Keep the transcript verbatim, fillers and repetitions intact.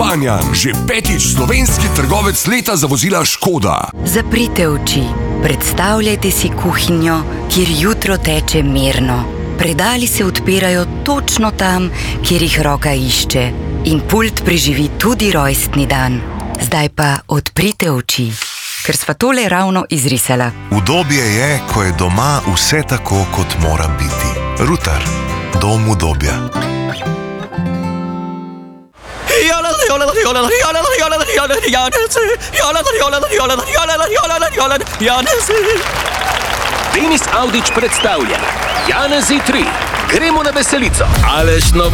Kranjan, že petič slovenski trgovec leta za vozila Škoda. Zaprite oči, predstavljajte si kuhinjo, kjer jutro teče mirno. Predali se odpirajo točno tam, kjer jih roka išče. In pult preživi tudi rojstni dan. Zdaj pa odprite oči, ker sva tole ravno izrisala. Udobje je, ko je doma vse tako, kot mora biti. Rutar, dom udobja. Denis Avdić predstavlja Janezi tri. Gremo na veselico. Aleš